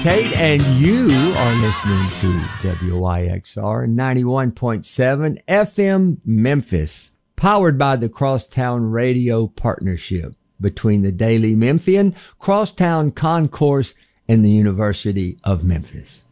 Tate, and you are listening to WYXR 91.7 FM Memphis, powered by the Crosstown Radio Partnership between the Daily Memphian, Crosstown Concourse, and the University of Memphis.